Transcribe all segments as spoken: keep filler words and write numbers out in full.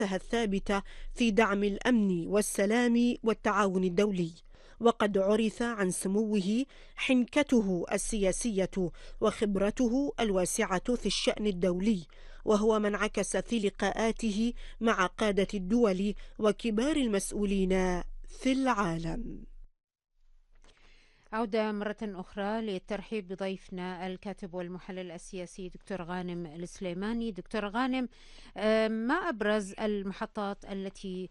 نفسها الثابتة في دعم الأمن والسلام والتعاون الدولي. وقد عرف عن سموه حنكته السياسية وخبرته الواسعة في الشأن الدولي، وهو من عكس في لقاءاته مع قادة الدول وكبار المسؤولين في العالم. عودة مرة أخرى للترحيب بضيفنا الكاتب والمحلل السياسي دكتور غانم السليماني. دكتور غانم، ما أبرز المحطات التي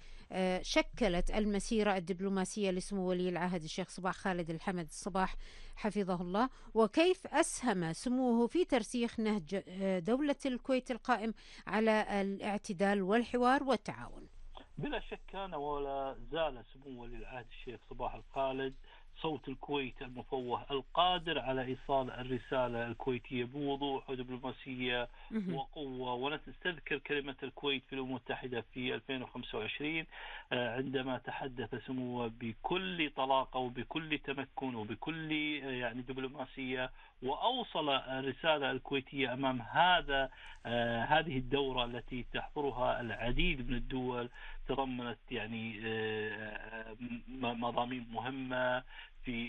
شكلت المسيرة الدبلوماسية لسمو ولي العهد الشيخ صباح خالد الحمد الصباح حفظه الله، وكيف أسهم سموه في ترسيخ نهج دولة الكويت القائم على الاعتدال والحوار والتعاون؟ بلا شك كان ولا زال سمو ولي العهد الشيخ صباح الخالد صوت الكويت المفوه القادر على إيصال الرسالة الكويتية بوضوح ودبلوماسية وقوة. ونستذكر كلمة الكويت في الأمم المتحدة في ألفين وخمسة وعشرين عندما تحدث سموه بكل طلاقة وبكل تمكن وبكل يعني دبلوماسية، وأوصل الرسالة الكويتية أمام هذا آه هذه الدورة التي تحضرها العديد من الدول، تضمنت يعني آه مضامين مهمة في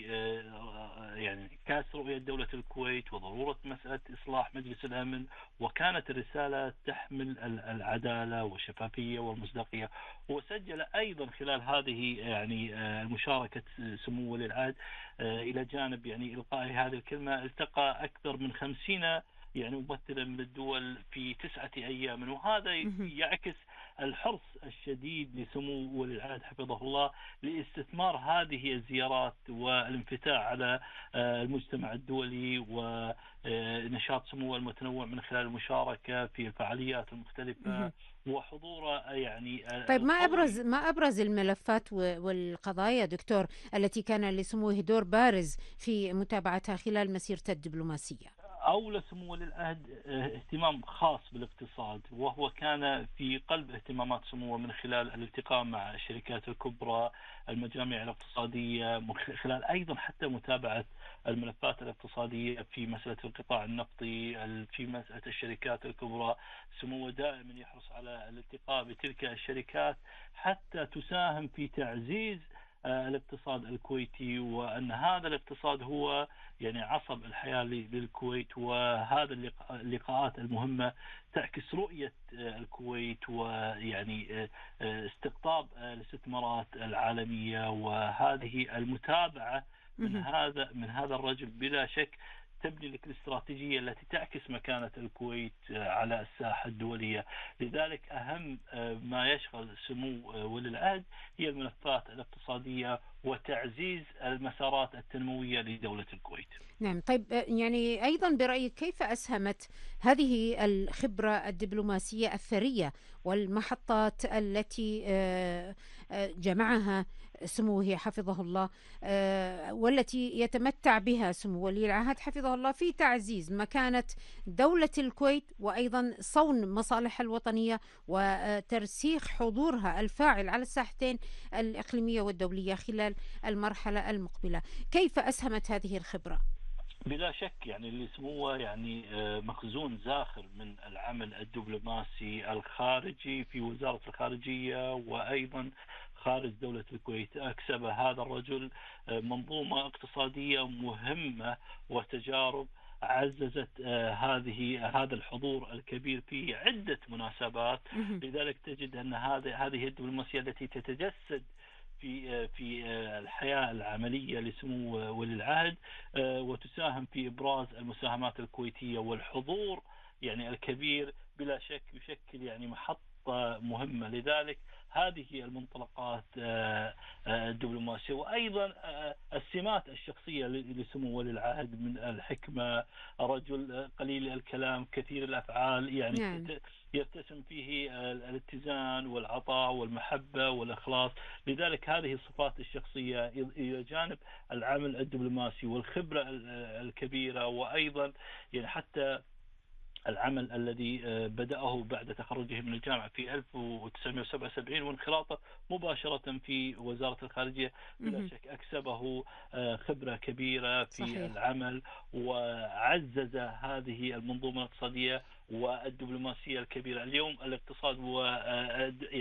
يعني كاس رؤية دولة الكويت وضرورة مسألة إصلاح مجلس الأمن. وكانت الرسالة تحمل العدالة والشفافية والمصداقية. وسجل أيضا خلال هذه يعني المشاركة سمو ولي العهد إلى جانب يعني إلقاء هذه الكلمة التقى أكثر من خمسين يعني ممثلا من الدول في تسعة أيام. وهذا يعكس الحرص الشديد لسمو ولي العهد حفظه الله لاستثمار هذه الزيارات والانفتاح على المجتمع الدولي ونشاط سموه المتنوع من خلال المشاركة في الفعاليات المختلفة وحضوره يعني. طيب، ما أبرز ما أبرز الملفات والقضايا دكتور التي كان لسموه دور بارز في متابعتها خلال مسيرته الدبلوماسية؟ أولى سمو ولي العهد اهتمام خاص بالاقتصاد، وهو كان في قلب اهتمامات سموه من خلال الالتقاء مع الشركات الكبرى، المجامع الاقتصادية، من خلال أيضا حتى متابعة الملفات الاقتصادية في مسألة القطاع النفطي، في مسألة الشركات الكبرى. سموه دائما يحرص على الالتقاء بتلك الشركات حتى تساهم في تعزيز الاقتصاد الكويتي، وأن هذا الاقتصاد هو يعني عصب الحياة للكويت. وهذا اللقاءات المهمة تعكس رؤية الكويت ويعني استقطاب الاستثمارات العالمية، وهذه المتابعة من هذا من هذا الرجل بلا شك تبني لك الاستراتيجية التي تعكس مكانة الكويت على الساحة الدولية. لذلك أهم ما يشغل سمو ولي العهد هي الملفات الاقتصادية وتعزيز المسارات التنموية لدولة الكويت. نعم. طيب، يعني أيضا برأيك كيف أسهمت هذه الخبرة الدبلوماسية الثرية والمحطات التي جمعها سموه حفظه الله والتي يتمتع بها سمو ولي العهد حفظه الله في تعزيز مكانة دولة الكويت، وأيضا صون مصالحها الوطنية وترسيخ حضورها الفاعل على الساحتين الإقليمية والدولية خلال المرحلة المقبلة؟ كيف أسهمت هذه الخبرة؟ بلا شك يعني اللي سموه يعني مخزون زاخر من العمل الدبلوماسي الخارجي في وزارة الخارجية وأيضا خارج دولة الكويت. أكسب هذا الرجل منظومة اقتصادية مهمة وتجارب عززت هذه هذا الحضور الكبير في عدة مناسبات. لذلك تجد أن هذه هذه الدبلوماسية التي تتجسد في في الحياة العملية لسمو ولي العهد وتساهم في إبراز المساهمات الكويتية والحضور يعني الكبير، بلا شك يشكل يعني محطة مهمة. لذلك هذه المنطلقات الدبلوماسية وأيضا السمات الشخصية لسمو ولي العهد من الحكمة، رجل قليل الكلام كثير الأفعال، يعني نعم. يرتسم فيه الاتزان والعطاء والمحبة والإخلاص. لذلك هذه الصفات الشخصية إلى جانب العمل الدبلوماسي والخبرة الكبيرة وأيضا يعني حتى العمل الذي بدأه بعد تخرجه من الجامعة في ألف وتسعمائة وسبعة وسبعين وانخراطه مباشرة في وزارة الخارجية بلا شك أكسبه خبرة كبيرة في صحيح. العمل، وعزز هذه المنظومة الاقتصادية والدبلوماسية الكبيرة. اليوم الاقتصاد و